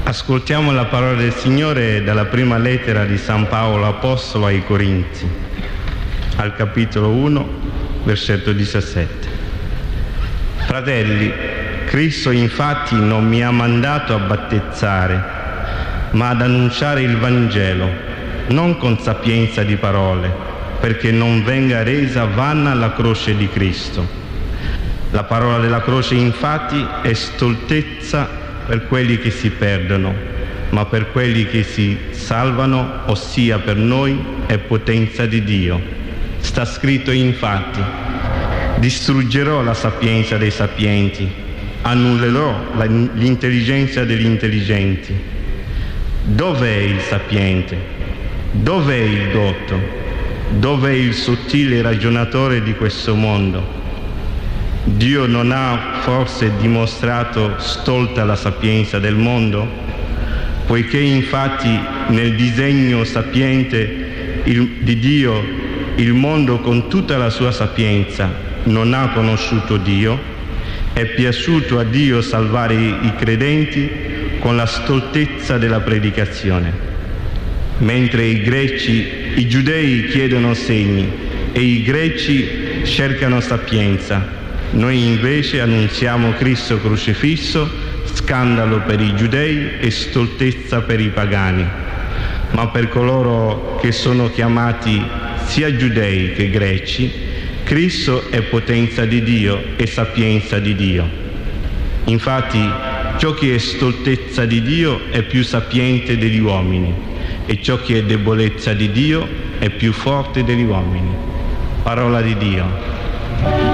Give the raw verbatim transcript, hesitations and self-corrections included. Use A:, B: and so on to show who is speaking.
A: Ascoltiamo la parola del Signore dalla prima lettera di San Paolo Apostolo ai Corinzi, al capitolo uno, versetto diciassette. Fratelli, Cristo infatti non mi ha mandato a battezzare, ma ad annunciare il Vangelo, non con sapienza di parole, perché non venga resa vana la croce di Cristo. La parola della croce infatti è stoltezza per quelli che si perdono, ma per quelli che si salvano, ossia per noi, è potenza di Dio. Sta scritto infatti: distruggerò la sapienza dei sapienti, annullerò la, l'intelligenza degli intelligenti. Dov'è il sapiente? Dov'è il dotto? Dov'è il sottile ragionatore di questo mondo? Dio non ha forse dimostrato stolta la sapienza del mondo? Poiché infatti nel disegno sapiente il, di Dio il mondo con tutta la sua sapienza non ha conosciuto Dio, è piaciuto a Dio salvare i, i credenti con la stoltezza della predicazione. Mentre i greci, i giudei chiedono segni e i greci cercano sapienza, noi invece annunziamo Cristo crocifisso, scandalo per i giudei e stoltezza per i pagani. Ma per coloro che sono chiamati sia giudei che greci, Cristo è potenza di Dio e sapienza di Dio. Infatti, ciò che è stoltezza di Dio è più sapiente degli uomini, e ciò che è debolezza di Dio è più forte degli uomini. Parola di Dio.